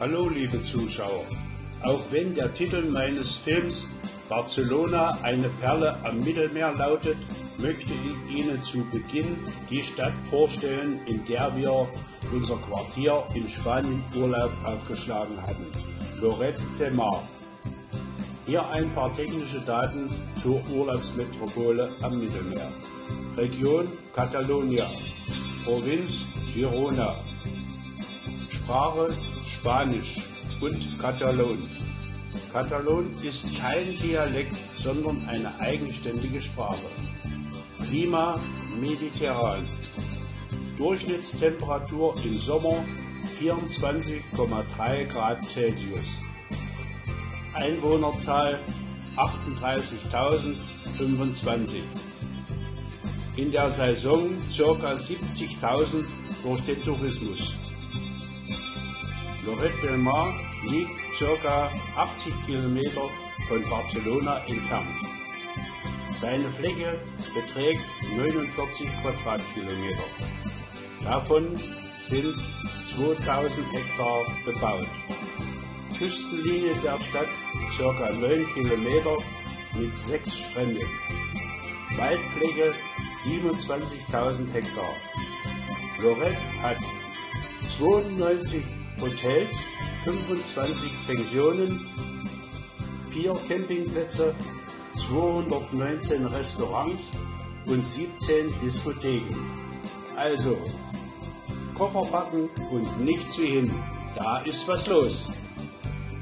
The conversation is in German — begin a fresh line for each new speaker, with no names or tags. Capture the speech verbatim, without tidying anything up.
Hallo liebe Zuschauer, auch wenn der Titel meines Films Barcelona, eine Perle am Mittelmeer lautet, möchte ich Ihnen zu Beginn die Stadt vorstellen, in der wir unser Quartier in Spanien Urlaub aufgeschlagen hatten, Lloret de Mar. Hier ein paar technische Daten zur Urlaubsmetropole am Mittelmeer. Region Catalonia, Provinz Girona, Sprache Spanisch und Katalon. Katalon ist kein Dialekt, sondern eine eigenständige Sprache. Klima mediterran. Durchschnittstemperatur im Sommer vierundzwanzig Komma drei Grad Celsius. Einwohnerzahl achtunddreißigtausendfünfundzwanzig. In der Saison ca. siebzigtausend durch den Tourismus. Lloret de Mar liegt ca. achtzig Kilometer von Barcelona entfernt. Seine Fläche beträgt neunundvierzig Quadratkilometer. Davon sind zweitausend Hektar bebaut. Küstenlinie der Stadt ca. neun Kilometer mit sechs Stränden. Waldfläche siebenundzwanzigtausend Hektar. Lloret hat zweiundneunzig Hotels, fünfundzwanzig Pensionen, vier Campingplätze, zweihundertneunzehn Restaurants und siebzehn Diskotheken. Also, Koffer packen und nichts wie hin, da ist was los.